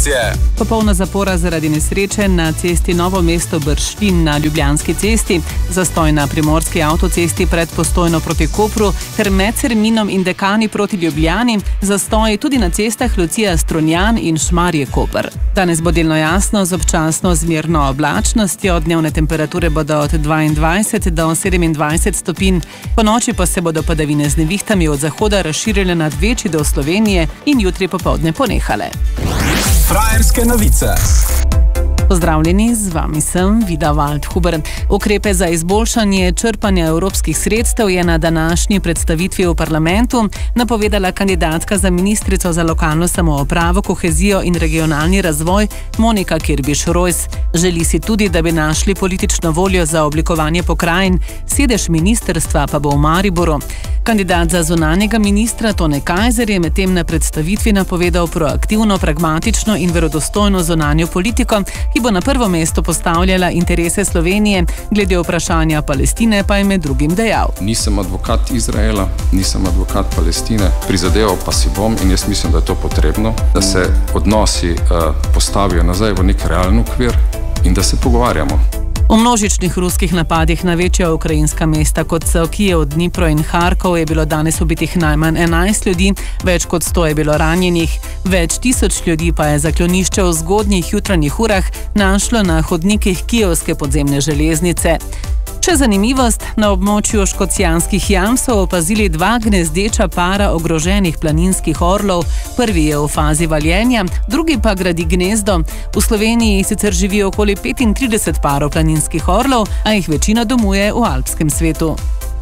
informacije. Popolna zapora zaradi nesreče na cesti Novo mesto-Bršljin na Ljubljanski cesti, zastoj na Primorski avtocesti pred Postojno proti Kopru ter med Cerminom in Dekani proti Ljubljani, zastoj tudi na cestah Lucija-Strunjan in Šmarje-Koper. Danes bo delno jasno z občasno zmerno oblačnostjo, dnevne temperature bodo od 22 do 27 stopinj, po noči pa se bodo padavine z nevihtami od zahoda razširile nad večji del Slovenije in jutri popoldne ponehale. Frajerske novice. Pozdravljeni, z vami sem Vida Waldhuber. Ukrepe za izboljšanje črpanja evropskih sredstev je na današnji predstavitvi v parlamentu napovedala kandidatka za ministrico za lokalno samoupravo, kohezijo in regionalni razvoj Monika Kirbiš-Rojs. Želi si tudi, da bi našli politično voljo za oblikovanje pokrajin, sedež ministrstva pa bo v Mariboru. Kandidat za zunanjega ministra Tone Kajzer je medtem na predstavitvi napovedal proaktivno, pragmatično in verodostojno zunanjo politiko, ki bo na prvo mesto postavljala interese Slovenije, glede vprašanja Palestine pa je med drugim dejal. Nisem advokat Izraela, nisem advokat Palestine, prizadeval pa si bom in jaz mislim, da je to potrebno, da se odnosi postavijo nazaj v nek realen okvir in da se pogovarjamo. V množičnih ruskih napadih na večja ukrajinska mesta, kot so Kijev, Dnipro in Harkov, je bilo danes ubitih najmanj 11 ljudi, več kot 100 je bilo ranjenih, več tisoč ljudi pa je zaklonišče v zgodnjih jutranjih urah našlo na hodnikih kijevske podzemne železnice. Še zanimivost, na območju Škocjanskih jam so opazili 2 gnezdeča para ogroženih planinskih orlov. Prvi je v fazi valjenja, drugi pa gradi gnezdo. V Sloveniji sicer živi okoli 35 parov planinskih orlov, a jih večina domuje v alpskem svetu.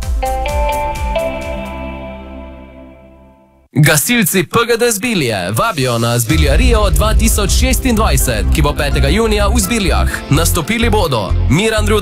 Gasilci PGD Zbilje vabijo na Zbiljarijo 2026, ki bo 5. junija v Zbiljah. Nastopili bodo Miran Rudar,